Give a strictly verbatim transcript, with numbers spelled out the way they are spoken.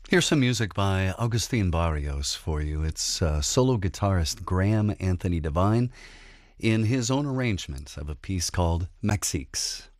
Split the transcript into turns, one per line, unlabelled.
Here's some music by Augustin Barrios for you. It's uh, solo guitarist Graham Anthony Devine in his own arrangement of a piece called Mexiques.